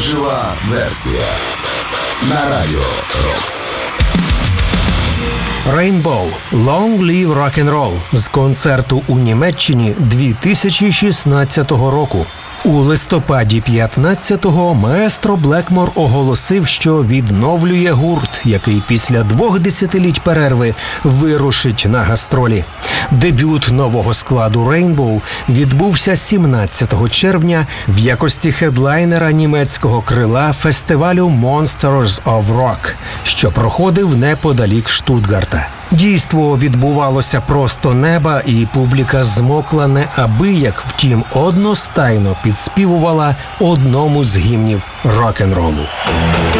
Жива версія на Радіо Рокс. Rainbow – Long Live Rock'n'Roll з концерту у Німеччині 2016 року. У листопаді 15-го маестро Блекмор оголосив, що відновлює гурт, який після 2 десятиліть перерви вирушить на гастролі. Дебют нового складу Rainbow відбувся 17 червня в якості хедлайнера німецького крила фестивалю Monsters of Rock, що проходив неподалік Штутгарта. Дійство відбувалося просто неба, і публіка змокла неабияк, втім одностайно підспівувала одному з гімнів рок-н-ролу.